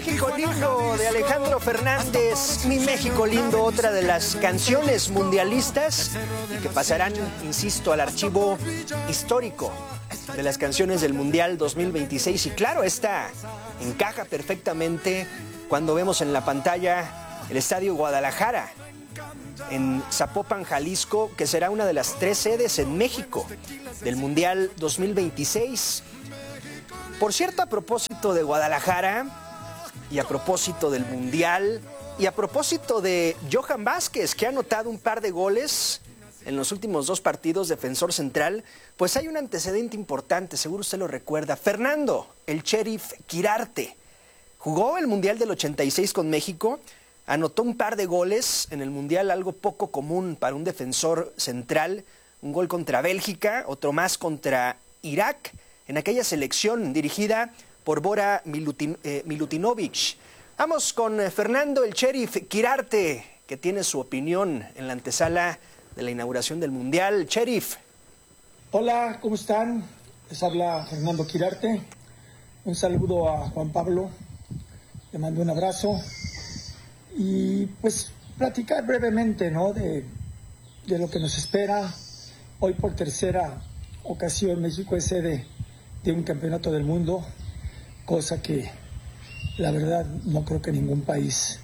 México lindo de Alejandro Fernández. Mi México lindo, otra de las canciones mundialistas y que pasarán, insisto, al archivo histórico de las canciones del Mundial 2026. Y claro, esta encaja perfectamente cuando vemos en la pantalla el Estadio Guadalajara en Zapopan, Jalisco, que será una de las 3 sedes en México del Mundial 2026. Por cierto, a propósito de Guadalajara y a propósito del Mundial y a propósito de Johan Vázquez, que ha anotado un par de goles en los últimos 2 partidos, defensor central, pues hay un antecedente importante, seguro usted lo recuerda. Fernando, el Sheriff Quirarte, jugó el Mundial del 86 con México, anotó un par de goles en el Mundial, algo poco común para un defensor central, un gol contra Bélgica, otro más contra Irak, en aquella selección dirigida por Bora Milutinovic. Vamos con Fernando, el Sheriff Quirarte, que tiene su opinión en la antesala de la inauguración del Mundial. Sheriff. Hola, ¿cómo están? Les habla Fernando Quirarte. Un saludo a Juan Pablo. Le mando un abrazo. Y pues platicar brevemente, ¿no? de lo que nos espera. Hoy por tercera ocasión México es sede de un campeonato del mundo, cosa que la verdad no creo que ningún país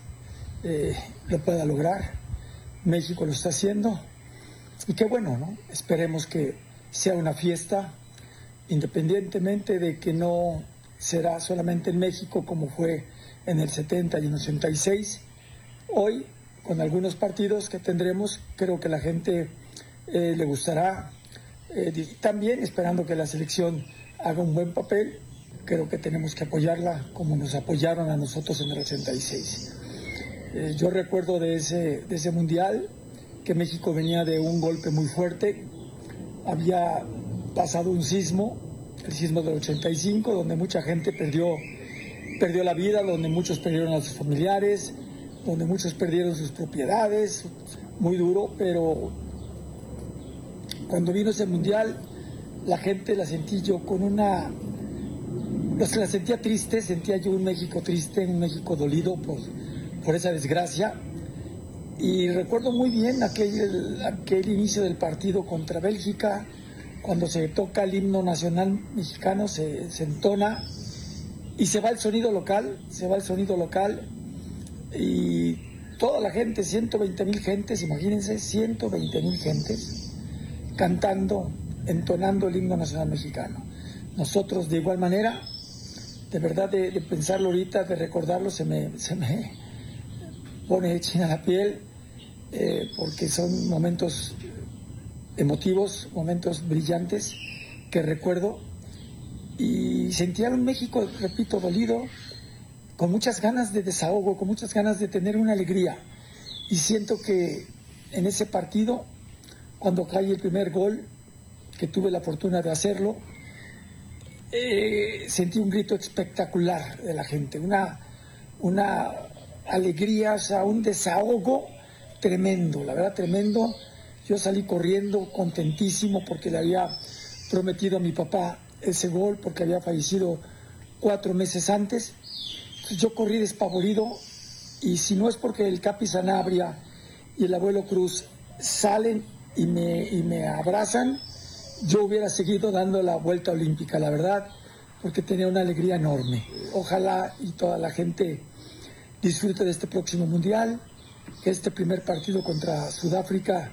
lo pueda lograr. México lo está haciendo y qué bueno, ¿no? Esperemos que sea una fiesta, independientemente de que no será solamente en México como fue en el 70 y en el 86. Hoy, con algunos partidos que tendremos, creo que la gente le gustará. También esperando que la selección haga un buen papel, creo que tenemos que apoyarla como nos apoyaron a nosotros en el 86. Yo recuerdo de ese mundial que México venía de un golpe muy fuerte, había pasado un sismo, el sismo del 85, donde mucha gente perdió la vida, donde muchos perdieron a sus familiares, donde muchos perdieron sus propiedades, muy duro, pero cuando vino ese mundial, la gente la sentí yo la sentía triste, sentía yo un México triste, un México dolido por esa desgracia. Y recuerdo muy bien aquel inicio del partido contra Bélgica, cuando se toca el himno nacional mexicano, se entona y se va el sonido local, y toda la gente, 120,000 gentes, imagínense, 120,000 gentes cantando, entonando el himno nacional mexicano. Nosotros de igual manera, de verdad de pensarlo ahorita, de recordarlo, se me pone china la piel, porque son momentos emotivos, momentos brillantes que recuerdo, y sentía un México, repito, dolido, con muchas ganas de desahogo, con muchas ganas de tener una alegría, y siento que en ese partido, cuando cae el primer gol, que tuve la fortuna de hacerlo, sentí un grito espectacular de la gente, una alegría, o sea, un desahogo tremendo, la verdad tremendo. Yo salí corriendo contentísimo porque le había prometido a mi papá ese gol, porque había fallecido 4 meses antes. Entonces yo corrí despavorido, y si no es porque el Capi Sanabria y el abuelo Cruz salen y me abrazan, yo hubiera seguido dando la vuelta olímpica, la verdad, porque tenía una alegría enorme. Ojalá y toda la gente disfrute de este próximo mundial, que este primer partido contra Sudáfrica,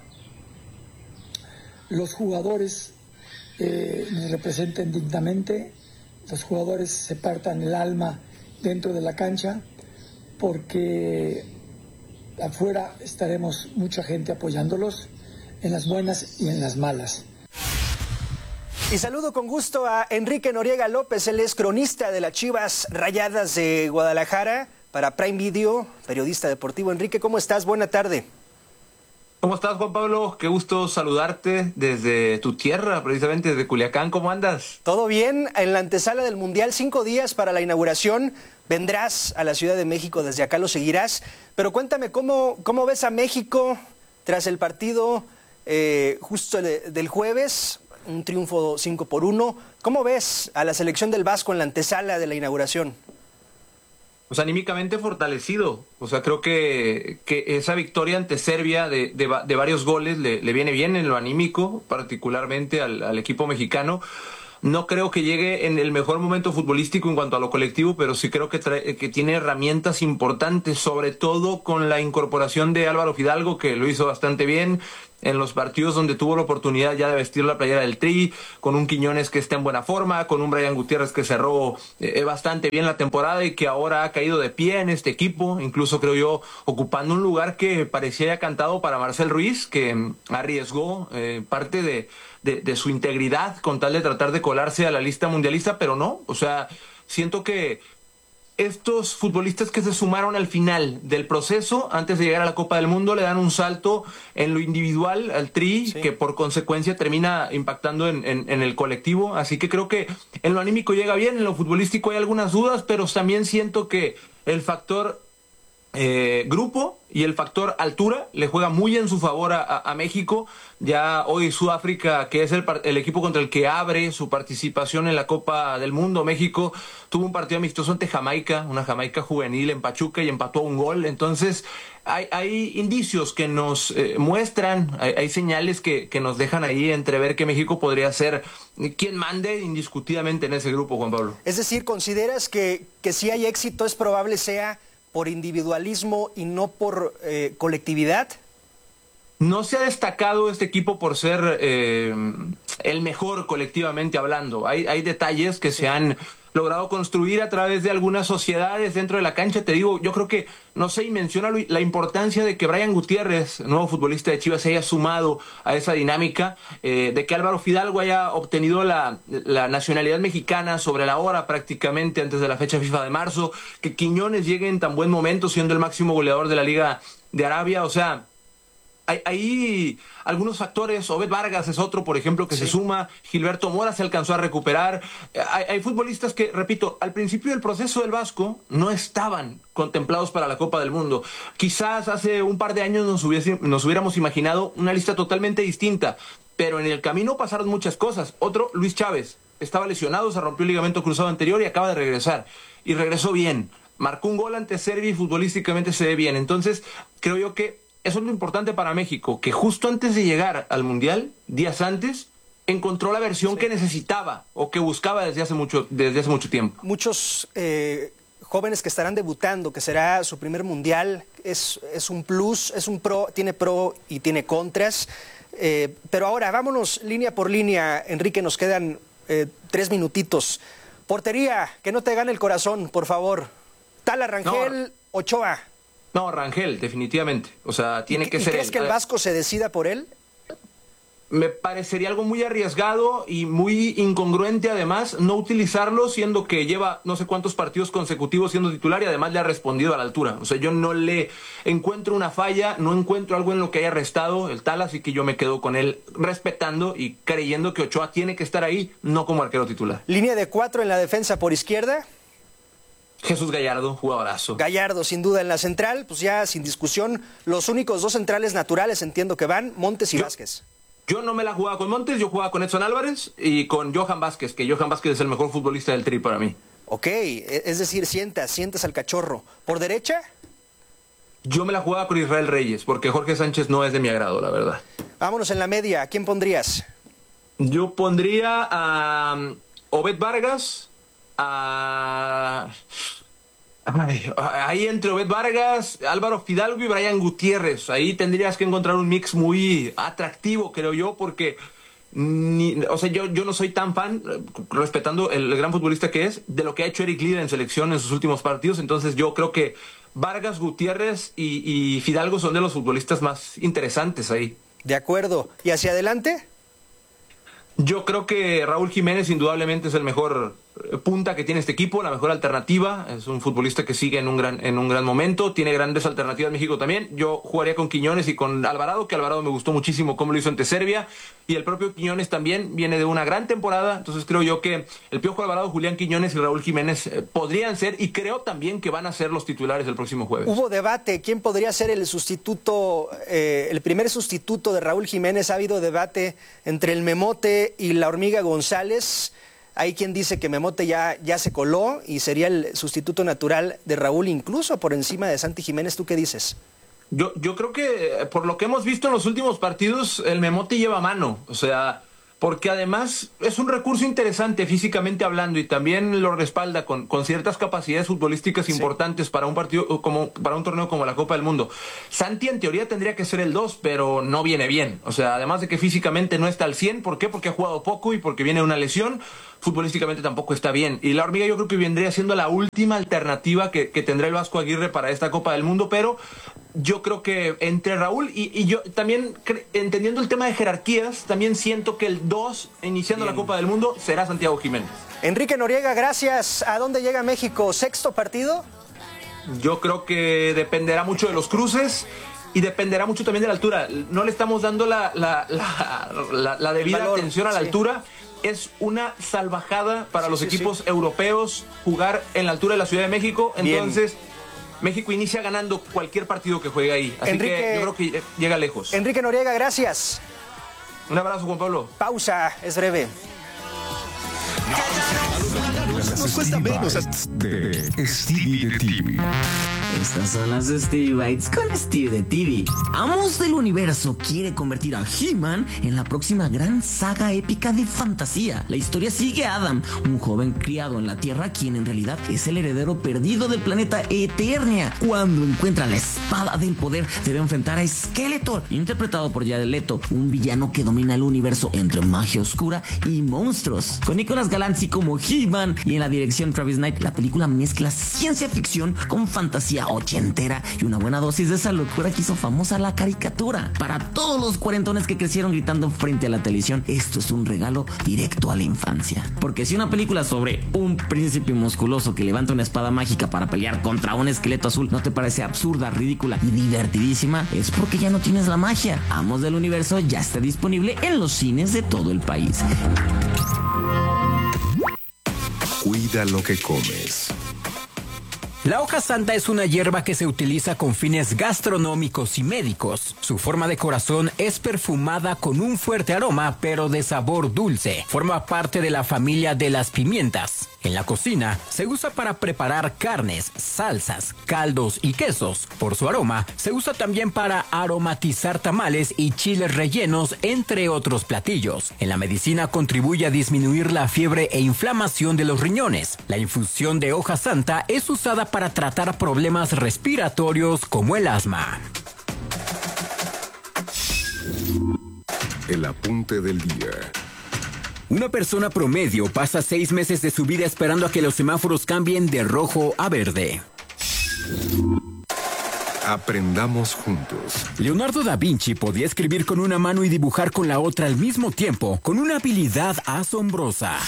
los jugadores nos representen dignamente, los jugadores se partan el alma dentro de la cancha, porque afuera estaremos mucha gente apoyándolos en las buenas y en las malas. Y saludo con gusto a Enrique Noriega López, él es cronista de las Chivas Rayadas de Guadalajara para Prime Video, periodista deportivo. Enrique, ¿cómo estás? Buena tarde. ¿Cómo estás, Juan Pablo? Qué gusto saludarte desde tu tierra, precisamente desde Culiacán. ¿Cómo andas? Todo bien, en la antesala del Mundial, 5 días para la inauguración. Vendrás a la Ciudad de México, desde acá lo seguirás. Pero cuéntame, ¿cómo ves a México tras el partido justo del jueves? Un triunfo 5-1. ¿Cómo ves a la selección del Vasco en la antesala de la inauguración? pues, anímicamente fortalecido. O sea, creo que esa victoria ante Serbia de varios goles le viene bien en lo anímico, particularmente al equipo mexicano. No creo que llegue en el mejor momento futbolístico en cuanto a lo colectivo, pero sí creo que tiene herramientas importantes, sobre todo con la incorporación de Álvaro Fidalgo, que lo hizo bastante bien en los partidos donde tuvo la oportunidad ya de vestir la playera del Tri, con un Quiñones que está en buena forma, con un Brian Gutiérrez que cerró bastante bien la temporada y que ahora ha caído de pie en este equipo, incluso creo yo ocupando un lugar que parecía ya cantado para Marcel Ruiz, que arriesgó parte de su integridad con tal de tratar de colarse a la lista mundialista, pero no, o sea, siento que estos futbolistas que se sumaron al final del proceso, antes de llegar a la Copa del Mundo, le dan un salto en lo individual al Tri, sí, que por consecuencia termina impactando en el colectivo. Así que creo que en lo anímico llega bien, en lo futbolístico hay algunas dudas, pero también siento que el factor grupo y el factor altura le juega muy en su favor a México. Ya hoy Sudáfrica, que es el equipo contra el que abre su participación en la Copa del Mundo, México tuvo un partido amistoso ante Jamaica, una Jamaica juvenil en Pachuca, y empató un gol. Entonces hay indicios que nos muestran, hay señales que nos dejan ahí entrever que México podría ser quien mande indiscutidamente en ese grupo, Juan Pablo. Es decir, ¿consideras que si hay éxito es probable sea por individualismo y no por colectividad? No se ha destacado este equipo por ser el mejor colectivamente hablando. Hay detalles que se han logrado construir a través de algunas sociedades dentro de la cancha. Te digo, yo creo que, no sé, y menciona la importancia de que Brian Gutiérrez, nuevo futbolista de Chivas, se haya sumado a esa dinámica, de que Álvaro Fidalgo haya obtenido la nacionalidad mexicana sobre la hora prácticamente antes de la fecha FIFA de marzo, que Quiñones llegue en tan buen momento siendo el máximo goleador de la Liga de Arabia. O sea, hay algunos factores. Obed Vargas es otro, por ejemplo, que se suma. Gilberto Mora se alcanzó a recuperar. Hay futbolistas que, repito, al principio del proceso del Vasco no estaban contemplados para la Copa del Mundo. Quizás hace un par de años nos hubiéramos imaginado una lista totalmente distinta, pero en el camino pasaron muchas cosas. Otro, Luis Chávez, estaba lesionado, se rompió el ligamento cruzado anterior y acaba de regresar. Y regresó bien. Marcó un gol ante Serbia y futbolísticamente se ve bien. Entonces, creo yo que eso es lo importante para México, que justo antes de llegar al Mundial, días antes, encontró la versión que necesitaba o que buscaba desde hace mucho tiempo. Muchos jóvenes que estarán debutando, que será su primer Mundial, es un plus, es un pro, tiene pro y tiene contras. Pero ahora, vámonos línea por línea, Enrique, nos quedan 3 minutitos. Portería, que no te gane el corazón, por favor. Tala, Rangel, Ochoa. No, Rangel, definitivamente. O sea, tiene que ser él. ¿Crees que el Vasco se decida por él? Me parecería algo muy arriesgado y muy incongruente, además, no utilizarlo, siendo que lleva no sé cuántos partidos consecutivos siendo titular y además le ha respondido a la altura. O sea, yo no le encuentro una falla, no encuentro algo en lo que haya restado el Tala, así que yo me quedo con él respetando y creyendo que Ochoa tiene que estar ahí, no como arquero titular. Línea de 4 en la defensa por izquierda. Jesús Gallardo, jugadorazo. Gallardo, sin duda, en la central, pues ya sin discusión, los únicos 2 centrales naturales, entiendo que van, Montes y Vázquez. Yo no me la jugaba con Montes, yo jugaba con Edson Álvarez y con Johan Vázquez, que Johan Vázquez es el mejor futbolista del Tri para mí. Ok, es decir, sientas al cachorro. ¿Por derecha? Yo me la jugaba con Israel Reyes, porque Jorge Sánchez no es de mi agrado, la verdad. Vámonos en la media, ¿a quién pondrías? Yo pondría a Obed Vargas, ahí entre Obed Vargas, Álvaro Fidalgo y Brian Gutiérrez. Ahí tendrías que encontrar un mix muy atractivo, creo yo, porque o sea, yo no soy tan fan, respetando el gran futbolista que es, de lo que ha hecho Eric Lieder en selección en sus últimos partidos. Entonces yo creo que Vargas, Gutiérrez y Fidalgo son de los futbolistas más interesantes ahí. De acuerdo. ¿Y hacia adelante? Yo creo que Raúl Jiménez indudablemente es el mejor punta que tiene este equipo, la mejor alternativa. Es un futbolista que sigue en un gran momento, tiene grandes alternativas en México también. Yo jugaría con Quiñones y con Alvarado, que Alvarado me gustó muchísimo cómo lo hizo ante Serbia, y el propio Quiñones también viene de una gran temporada. Entonces creo yo que el Piojo Alvarado, Julián Quiñones y Raúl Jiménez podrían ser, y creo también que van a ser los titulares el próximo jueves. Hubo debate, ¿quién podría ser el sustituto, el primer sustituto de Raúl Jiménez? Ha habido debate entre el Memote y la Hormiga González. Hay quien dice que Memote ya se coló y sería el sustituto natural de Raúl, incluso por encima de Santi Jiménez. ¿Tú qué dices? Yo creo que por lo que hemos visto en los últimos partidos, el Memote lleva mano. O sea, porque además es un recurso interesante físicamente hablando y también lo respalda con ciertas capacidades futbolísticas importantes para un partido para un torneo como la Copa del Mundo. Santi en teoría tendría que ser el 2, pero no viene bien. O sea, además de que físicamente no está al 100, ¿por qué? Porque ha jugado poco y porque viene de una lesión. Futbolísticamente tampoco está bien. Y la Hormiga yo creo que vendría siendo la última alternativa que tendrá el Vasco Aguirre para esta Copa del Mundo, pero yo creo que entre Raúl y yo también, entendiendo el tema de jerarquías, también siento que el 2, iniciando la Copa del Mundo, será Santiago Jiménez. Enrique Noriega, gracias. ¿A dónde llega México? ¿Sexto partido? Yo creo que dependerá mucho de los cruces y dependerá mucho también de la altura. No le estamos dando la debida atención a la altura. Es una salvajada para los equipos europeos jugar en la altura de la Ciudad de México. Entonces, México inicia ganando cualquier partido que juegue ahí. Así que yo creo que llega lejos. Enrique Noriega, gracias. Un abrazo, Juan Pablo. Pausa, es breve. Nos cuesta menos de Stevie de TV. Estas son las Stevie Bites con Stevie de TV. Amos del Universo quiere convertir a He-Man en la próxima gran saga épica de fantasía. La historia sigue a Adam, un joven criado en la Tierra, quien en realidad es el heredero perdido del planeta Eternia. Cuando encuentra la espada del poder, debe enfrentar a Skeletor, interpretado por Jared Leto, un villano que domina el universo entre magia oscura y monstruos. Con Nicolas Galanzi como He-Man y en la dirección Travis Knight, la película mezcla ciencia ficción con fantasía ochentera y una buena dosis de esa locura que hizo famosa la caricatura. Para todos los cuarentones que crecieron gritando frente a la televisión, esto es un regalo directo a la infancia. Porque si una película sobre un príncipe musculoso que levanta una espada mágica para pelear contra un esqueleto azul no te parece absurda, ridícula y divertidísima, es porque ya no tienes la magia. Amos del Universo ya está disponible en los cines de todo el país. Cuida lo que comes. La hoja santa es una hierba que se utiliza con fines gastronómicos y médicos. Su forma de corazón es perfumada con un fuerte aroma, pero de sabor dulce. Forma parte de la familia de las pimientas. En la cocina se usa para preparar carnes, salsas, caldos y quesos. Por su aroma, se usa también para aromatizar tamales y chiles rellenos, entre otros platillos. En la medicina contribuye a disminuir la fiebre e inflamación de los riñones. La infusión de hoja santa es usada para tratar problemas respiratorios como el asma. El apunte del día. Una persona promedio pasa 6 meses de su vida esperando a que los semáforos cambien de rojo a verde. Aprendamos juntos. Leonardo da Vinci podía escribir con una mano y dibujar con la otra al mismo tiempo, con una habilidad asombrosa.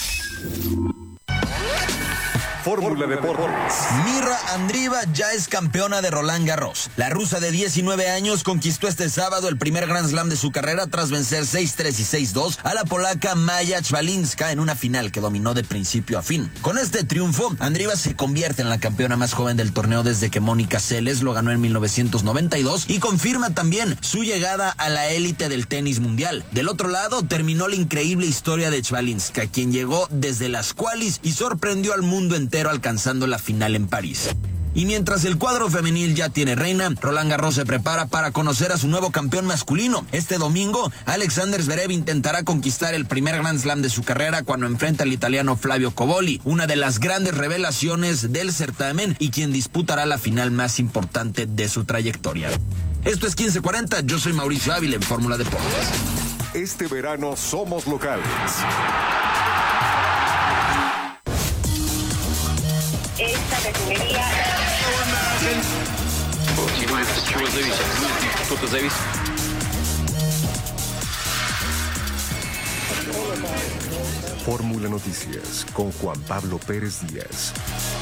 Fórmula Deportes. Mirra Andreeva ya es campeona de Roland Garros. La rusa de 19 años conquistó este sábado el primer Grand Slam de su carrera tras vencer 6-3 y 6-2 a la polaca Maja Chwalinska en una final que dominó de principio a fin. Con este triunfo, Andreeva se convierte en la campeona más joven del torneo desde que Mónica Seles lo ganó en 1992 y confirma también su llegada a la élite del tenis mundial. Del otro lado, terminó la increíble historia de Chwalinska, quien llegó desde las qualis y sorprendió al mundo entero alcanzando la final en París. Y mientras el cuadro femenil ya tiene reina, Roland Garros se prepara para conocer a su nuevo campeón masculino. Este domingo, Alexander Zverev intentará conquistar el primer Grand Slam de su carrera cuando enfrenta al italiano Flavio Cobolli, una de las grandes revelaciones del certamen y quien disputará la final más importante de su trayectoria. Esto es 1540, yo soy Mauricio Ávila en Fórmula Deportes. Este verano somos locales. Esta refinería. Fórmula Noticias con Juan Pablo Pérez Díaz.